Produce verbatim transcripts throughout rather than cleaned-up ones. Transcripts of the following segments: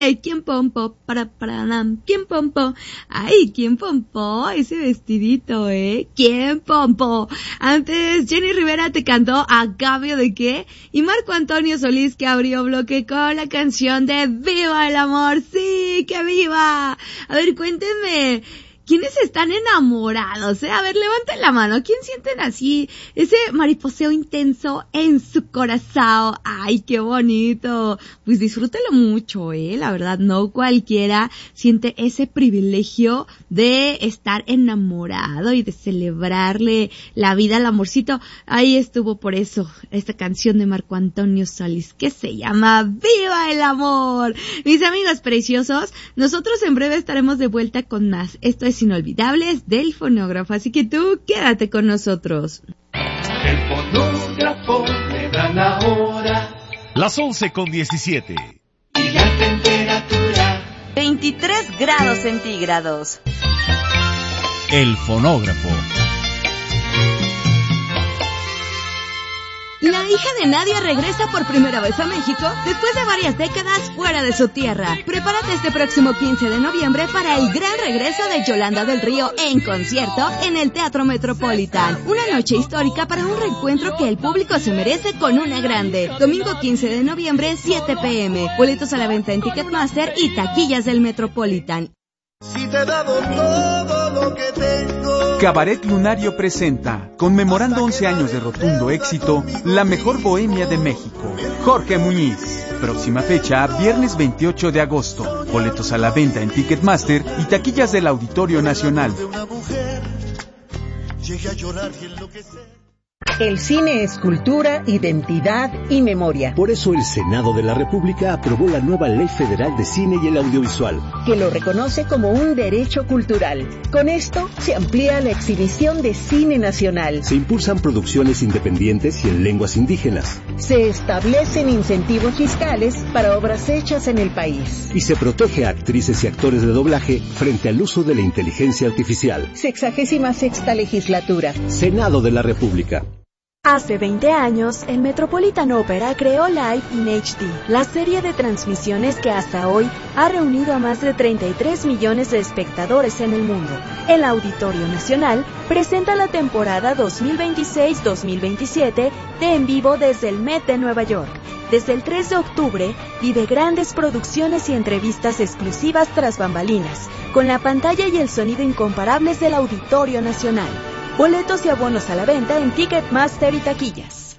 ¿Quién pompo? Para, para, nam. ¿Quién pompo? Ay, ¿quién pompo? Ese vestidito, ¿eh? ¿Quién pompo? Antes, Jenny Rivera te cantó ¿A cambio de qué? Y Marco Antonio Solís, que abrió bloque con la canción de ¡Viva el amor! ¡Sí, que viva! A ver, cuéntenme, ¿quiénes están enamorados, eh? A ver, levanten la mano. ¿Quién sienten así ese mariposeo intenso en su corazón? ¡Ay, qué bonito! Pues disfrútelo mucho, eh. La verdad, no cualquiera siente ese privilegio de estar enamorado y de celebrarle la vida al amorcito. Ahí estuvo por eso esta canción de Marco Antonio Solís, que se llama ¡Viva el amor! Mis amigos preciosos, nosotros en breve estaremos de vuelta con más. Esto es Inolvidables del Fonógrafo, así que tú quédate con nosotros. El fonógrafo me da la hora. Las once con diecisiete. Y la temperatura. veintitrés grados centígrados. El fonógrafo. La hija de Nadia regresa por primera vez a México después de varias décadas fuera de su tierra. Prepárate este próximo quince de noviembre para el gran regreso de Yolanda del Río en concierto en el Teatro Metropolitan. Una noche histórica para un reencuentro que el público se merece con una grande. Domingo quince de noviembre, siete pe eme. Boletos a la venta en Ticketmaster y taquillas del Metropolitan. Si te he dado todo lo que tengo. Cabaret Lunario presenta, conmemorando once años de rotundo éxito, la mejor bohemia de México. Jorge Muñiz. Próxima fecha, viernes veintiocho de agosto. Boletos a la venta en Ticketmaster y taquillas del Auditorio Nacional. El cine es cultura, identidad y memoria. Por eso el Senado de la República aprobó la nueva Ley Federal de Cine y el Audiovisual, que lo reconoce como un derecho cultural. Con esto se amplía la exhibición de cine nacional. Se impulsan producciones independientes y en lenguas indígenas. Se establecen incentivos fiscales para obras hechas en el país. Y se protege a actrices y actores de doblaje frente al uso de la inteligencia artificial. Sexagésima sexta legislatura. Senado de la República. Hace veinte años, el Metropolitan Opera creó Live in H D, la serie de transmisiones que hasta hoy ha reunido a más de treinta y tres millones de espectadores en el mundo. El Auditorio Nacional presenta la temporada dos mil veintiséis dos mil veintisiete de En Vivo desde el Met de Nueva York. Desde el tres de octubre, vive grandes producciones y entrevistas exclusivas tras bambalinas, con la pantalla y el sonido incomparables del Auditorio Nacional. Boletos y abonos a la venta en Ticketmaster y taquillas.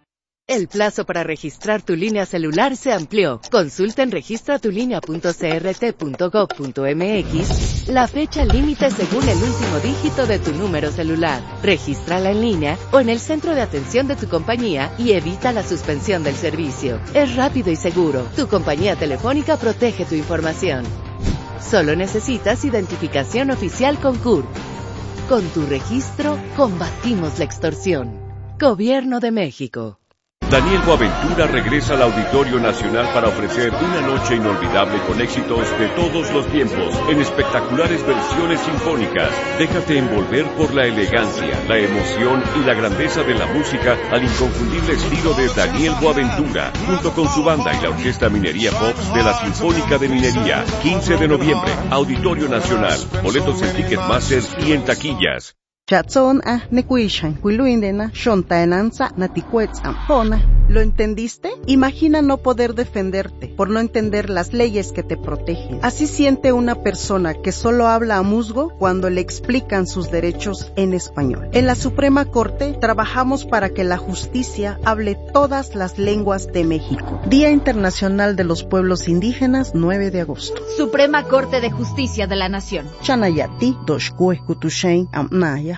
El plazo para registrar tu línea celular se amplió. Consulta en registra tu línea punto c r t punto gov punto m x la fecha límite según el último dígito de tu número celular. Regístrala en línea o en el centro de atención de tu compañía y evita la suspensión del servicio. Es rápido y seguro. Tu compañía telefónica protege tu información. Solo necesitas identificación oficial con C U R. Con tu registro, combatimos la extorsión. Gobierno de México. Daniel Boaventura regresa al Auditorio Nacional para ofrecer una noche inolvidable con éxitos de todos los tiempos, en espectaculares versiones sinfónicas. Déjate envolver por la elegancia, la emoción y la grandeza de la música al inconfundible estilo de Daniel Boaventura, junto con su banda y la Orquesta Minería Pops de la Sinfónica de Minería. quince de noviembre, Auditorio Nacional. Boletos en Ticketmaster y en taquillas. Chatson a nekuishan, kuiluindena, shontaenanza, naticuetzam, hona. ¿Lo entendiste? Imagina no poder defenderte por no entender las leyes que te protegen. Así siente una persona que solo habla a musgo cuando le explican sus derechos en español. En la Suprema Corte trabajamos para que la justicia hable todas las lenguas de México. Día Internacional de los Pueblos Indígenas, nueve de agosto. Suprema Corte de Justicia de la Nación. Chanayati, doshkue kutushain amnaya.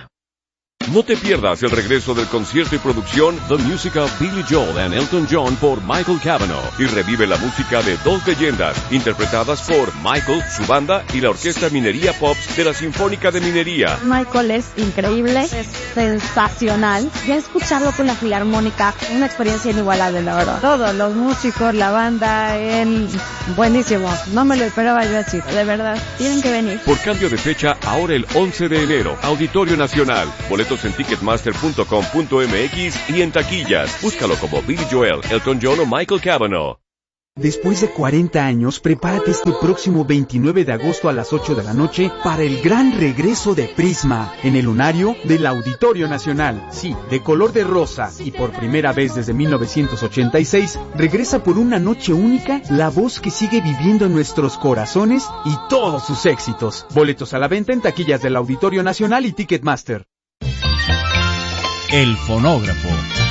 No te pierdas el regreso del concierto y producción The Music of Billy Joel and Elton John por Michael Cavanaugh y revive la música de dos leyendas interpretadas por Michael, su banda y la Orquesta Minería Pops de la Sinfónica de Minería. Michael es increíble, es sensacional. Ya escucharlo con la Filarmónica, una experiencia inigualable, la verdad. Todos los músicos, la banda, él, buenísimo. No me lo esperaba yo así, de verdad. Tienen que venir. Por cambio de fecha, ahora el once de enero, Auditorio Nacional. Boletos en ticketmaster punto com punto m x y en taquillas. Búscalo como Billy Joel, Elton John o Michael Cavanaugh. Después de cuarenta años, prepárate este próximo veintinueve de agosto a las ocho de la noche para el gran regreso de Prisma en el lunario del Auditorio Nacional. Sí, de color de rosa y por primera vez desde mil novecientos ochenta y seis, regresa por una noche única la voz que sigue viviendo en nuestros corazones y todos sus éxitos. Boletos a la venta en taquillas del Auditorio Nacional y Ticketmaster. El fonógrafo.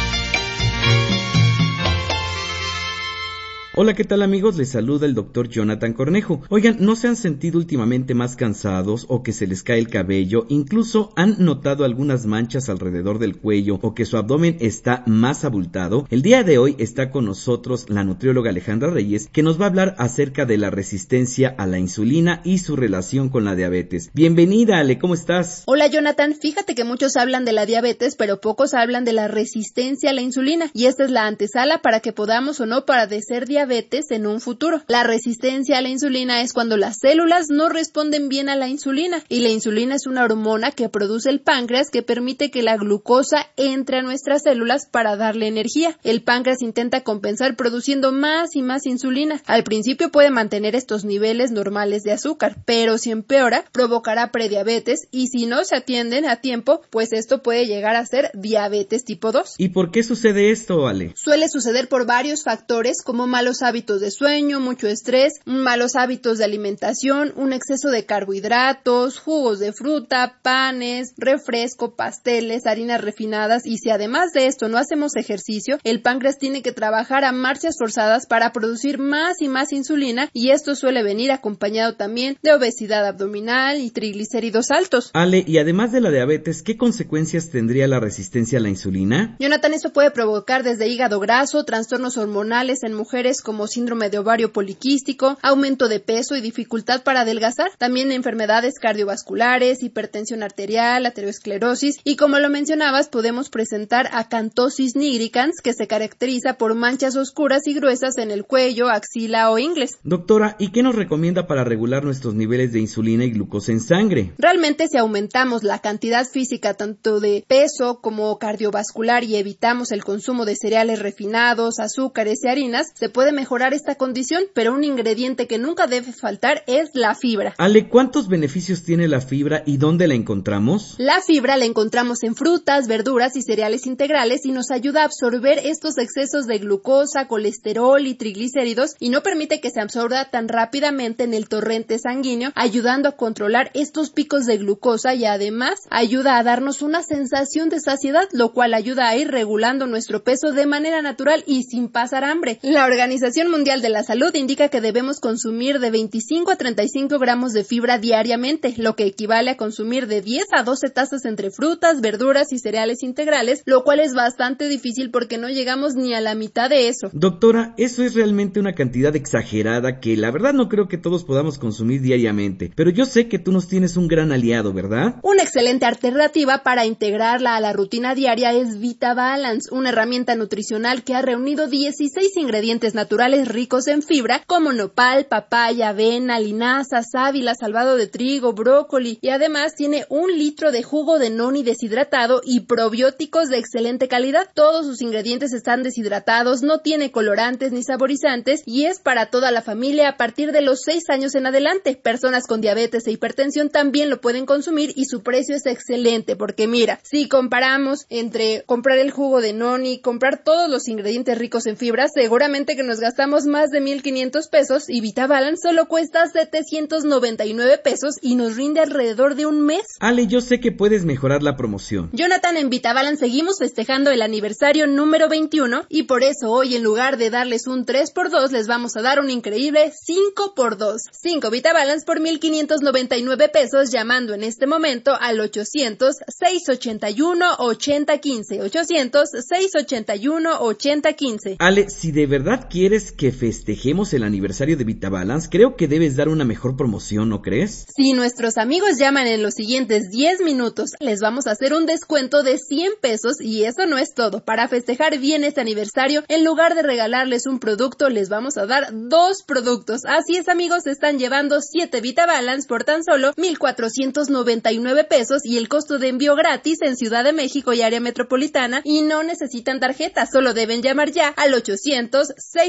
Hola, ¿qué tal amigos? Les saluda el doctor Jonathan Cornejo. Oigan, ¿no se han sentido últimamente más cansados o que se les cae el cabello? Incluso han notado algunas manchas alrededor del cuello o que su abdomen está más abultado. El día de hoy está con nosotros la nutrióloga Alejandra Reyes, que nos va a hablar acerca de la resistencia a la insulina y su relación con la diabetes. Bienvenida, Ale, ¿cómo estás? Hola, Jonathan. Fíjate que muchos hablan de la diabetes, pero pocos hablan de la resistencia a la insulina. Y esta es la antesala para que podamos o no padecer diabetes en un futuro. La resistencia a la insulina es cuando las células no responden bien a la insulina, y la insulina es una hormona que produce el páncreas que permite que la glucosa entre a nuestras células para darle energía. El páncreas intenta compensar produciendo más y más insulina. Al principio puede mantener estos niveles normales de azúcar, pero si empeora, provocará prediabetes, y si no se atienden a tiempo, pues esto puede llegar a ser diabetes tipo dos. ¿Y por qué sucede esto, Ale? Suele suceder por varios factores, como malos hábitos de sueño, mucho estrés, malos hábitos de alimentación, un exceso de carbohidratos, jugos de fruta, panes, refresco, pasteles, harinas refinadas, y si además de esto no hacemos ejercicio, el páncreas tiene que trabajar a marchas forzadas para producir más y más insulina, y esto suele venir acompañado también de obesidad abdominal y triglicéridos altos. Ale, y además de la diabetes, ¿qué consecuencias tendría la resistencia a la insulina? Jonathan, esto puede provocar desde hígado graso, trastornos hormonales en mujeres como síndrome de ovario poliquístico, aumento de peso y dificultad para adelgazar, también enfermedades cardiovasculares, hipertensión arterial, aterosclerosis, y como lo mencionabas, podemos presentar acantosis nigricans, que se caracteriza por manchas oscuras y gruesas en el cuello, axila o ingles. Doctora, ¿y qué nos recomienda para regular nuestros niveles de insulina y glucosa en sangre? Realmente, si aumentamos la cantidad física tanto de peso como cardiovascular y evitamos el consumo de cereales refinados, azúcares y harinas, se puede mejorar esta condición, pero un ingrediente que nunca debe faltar es la fibra. Ale, ¿cuántos beneficios tiene la fibra y dónde la encontramos? La fibra la encontramos en frutas, verduras y cereales integrales, y nos ayuda a absorber estos excesos de glucosa, colesterol y triglicéridos, y no permite que se absorba tan rápidamente en el torrente sanguíneo, ayudando a controlar estos picos de glucosa, y además ayuda a darnos una sensación de saciedad, lo cual ayuda a ir regulando nuestro peso de manera natural y sin pasar hambre. La Organización Mundial de la Salud indica que debemos consumir de veinticinco a treinta y cinco gramos de fibra diariamente, lo que equivale a consumir de diez a doce tazas entre frutas, verduras y cereales integrales, lo cual es bastante difícil porque no llegamos ni a la mitad de eso. Doctora, eso es realmente una cantidad exagerada que la verdad no creo que todos podamos consumir diariamente, pero yo sé que tú nos tienes un gran aliado, ¿verdad? Una excelente alternativa para integrarla a la rutina diaria es VitaBalance, una herramienta nutricional que ha reunido dieciséis ingredientes naturales ricos en fibra, como nopal, papaya, avena, linaza, sábila, salvado de trigo, brócoli, y además tiene un litro de jugo de noni deshidratado y probióticos de excelente calidad. Todos sus ingredientes están deshidratados, no tiene colorantes ni saborizantes, y es para toda la familia a partir de los seis años en adelante. Personas con diabetes e hipertensión también lo pueden consumir, y su precio es excelente, porque mira, si comparamos entre comprar el jugo de noni, comprar todos los ingredientes ricos en fibra, seguramente que nos gastamos más de mil quinientos pesos, y VitaBalance solo cuesta setecientos noventa y nueve pesos y nos rinde alrededor de un mes. Ale, yo sé que puedes mejorar la promoción. Jonathan, en VitaBalance seguimos festejando el aniversario número veintiuno, y por eso hoy, en lugar de darles un tres por dos, les vamos a dar un increíble cinco por dos. cinco VitaBalance por mil quinientos noventa y nueve pesos, llamando en este momento al ochocientos, seiscientos ochenta y uno, ochenta quince, ochocientos, seiscientos ochenta y uno, ochenta quince. Ale, si de verdad quieres que festejemos el aniversario de VitaBalance, creo que debes dar una mejor promoción, ¿no crees? Si nuestros amigos llaman en los siguientes diez minutos, les vamos a hacer un descuento de cien pesos, y eso no es todo. Para festejar bien este aniversario, en lugar de regalarles un producto, les vamos a dar dos productos. Así es, amigos, están llevando siete VitaBalance por tan solo mil cuatrocientos noventa y nueve pesos, y el costo de envío gratis en Ciudad de México y área metropolitana, y no necesitan tarjeta, solo deben llamar ya al ochocientos, seiscientos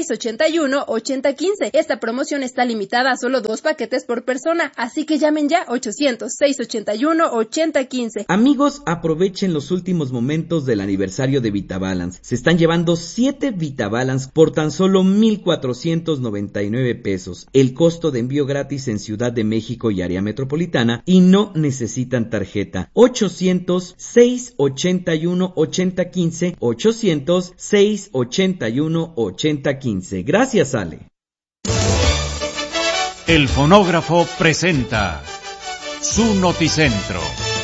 seis ochenta y uno, ochenta quince. Esta promoción está limitada a solo dos paquetes por persona, así que llamen ya ochocientos, seis ochenta y uno, ochenta quince. Amigos, aprovechen los últimos momentos del aniversario de VitaBalance. Se están llevando siete VitaBalance por tan solo mil cuatrocientos noventa y nueve pesos. El costo de envío gratis en Ciudad de México y área metropolitana, y no necesitan tarjeta. ochocientos, seis ochenta y uno, ochenta quince, ochocientos, seis ochenta y uno, ochenta quince. Gracias, Ale. El fonógrafo presenta su noticentro.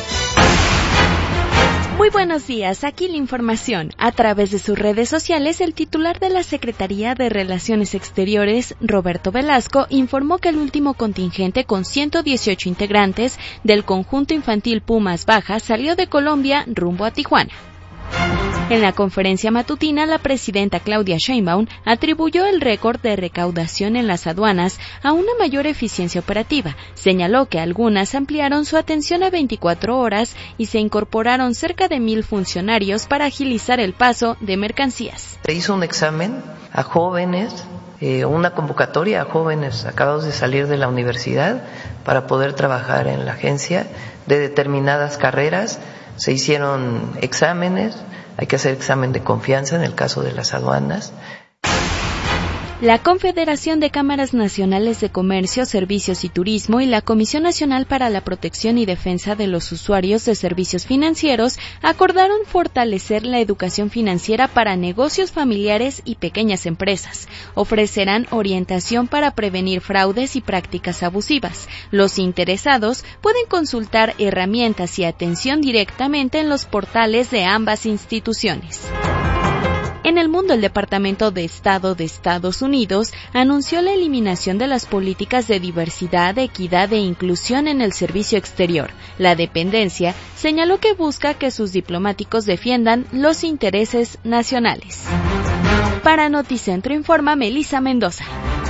Muy buenos días, aquí la información. A través de sus redes sociales, el titular de la Secretaría de Relaciones Exteriores, Roberto Velasco, informó que el último contingente con ciento dieciocho integrantes del conjunto infantil Pumas Baja salió de Colombia rumbo a Tijuana. En la conferencia matutina, la presidenta Claudia Sheinbaum atribuyó el récord de recaudación en las aduanas a una mayor eficiencia operativa. Señaló que algunas ampliaron su atención a veinticuatro horas y se incorporaron cerca de mil funcionarios para agilizar el paso de mercancías. Se hizo un examen a jóvenes, eh, una convocatoria a jóvenes acabados de salir de la universidad para poder trabajar en la agencia de determinadas carreras. Se hicieron exámenes. Hay que hacer examen de confianza en el caso de las aduanas. La Confederación de Cámaras Nacionales de Comercio, Servicios y Turismo y la Comisión Nacional para la Protección y Defensa de los Usuarios de Servicios Financieros acordaron fortalecer la educación financiera para negocios familiares y pequeñas empresas. Ofrecerán orientación para prevenir fraudes y prácticas abusivas. Los interesados pueden consultar herramientas y atención directamente en los portales de ambas instituciones. En el mundo, el Departamento de Estado de Estados Unidos anunció la eliminación de las políticas de diversidad, equidad e inclusión en el servicio exterior. La dependencia señaló que busca que sus diplomáticos defiendan los intereses nacionales. Para Noticentro informa Melissa Mendoza.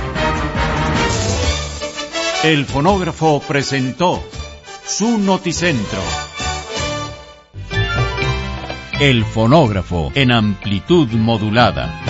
El fonógrafo presentó su noticentro. El fonógrafo en amplitud modulada.